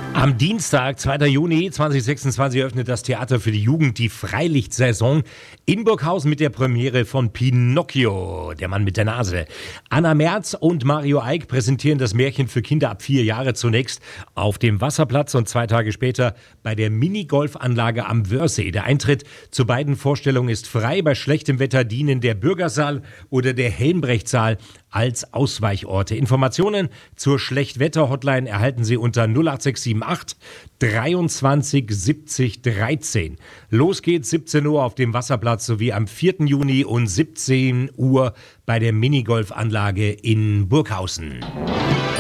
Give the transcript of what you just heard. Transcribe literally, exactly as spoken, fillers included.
Am Dienstag, zweiten Juni zweitausendsechsundzwanzig, öffnet das Theater für die Jugend die Freilichtsaison in Burghausen mit der Premiere von Pinocchio, der Mann mit der Nase. Anna Merz und Mario Eick präsentieren das Märchen für Kinder ab vier Jahre zunächst auf dem Wasserplatz und zwei Tage später bei der Minigolfanlage am Wörthsee. Der Eintritt zu beiden Vorstellungen ist frei. Bei schlechtem Wetter dienen der Bürgersaal oder der Helmbrechtsaal als Ausweichorte. Informationen zur Schlechtwetter-Hotline erhalten Sie unter null acht sechs sieben acht dreiundzwanzig siebzig dreizehn. Los geht's siebzehn Uhr auf dem Wasserplatz sowie am vierten Juni um siebzehn Uhr bei der Minigolfanlage in Burghausen.